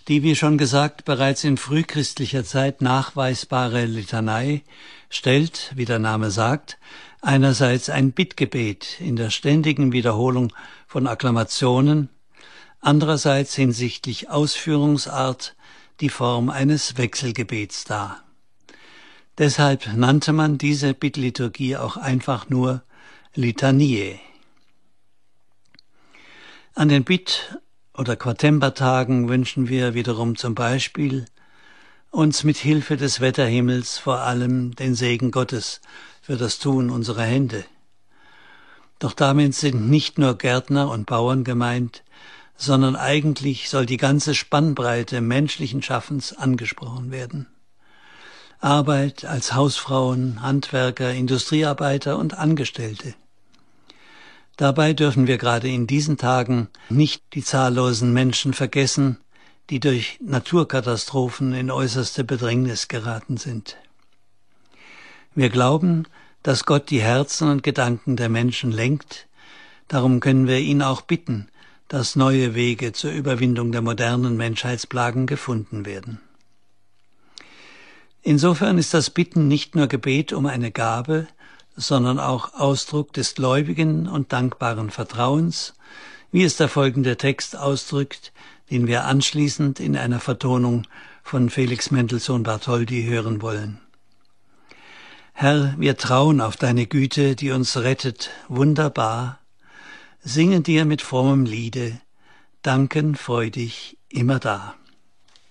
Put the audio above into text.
Die, wie schon gesagt, bereits in frühchristlicher Zeit nachweisbare Litanei stellt, wie der Name sagt, einerseits ein Bittgebet in der ständigen Wiederholung von Akklamationen, andererseits hinsichtlich Ausführungsart die Form eines Wechselgebets dar. Deshalb nannte man diese Bittliturgie auch einfach nur Litanie. An den Bitt- oder Quatembertagen wünschen wir wiederum zum Beispiel uns mit Hilfe des Wetterhimmels vor allem den Segen Gottes für das Tun unserer Hände. Doch damit sind nicht nur Gärtner und Bauern gemeint, sondern eigentlich soll die ganze Spannbreite menschlichen Schaffens angesprochen werden. Arbeit als Hausfrauen, Handwerker, Industriearbeiter und Angestellte. Dabei dürfen wir gerade in diesen Tagen nicht die zahllosen Menschen vergessen, die durch Naturkatastrophen in äußerste Bedrängnis geraten sind. Wir glauben, dass Gott die Herzen und Gedanken der Menschen lenkt, darum können wir ihn auch bitten, dass neue Wege zur Überwindung der modernen Menschheitsplagen gefunden werden. Insofern ist das Bitten nicht nur Gebet um eine Gabe, sondern auch Ausdruck des gläubigen und dankbaren Vertrauens, wie es der folgende Text ausdrückt, den wir anschließend in einer Vertonung von Felix Mendelssohn Bartholdy hören wollen. Herr, wir trauen auf deine Güte, die uns rettet, wunderbar, singen dir mit frommem Liede, danken freudig immerdar.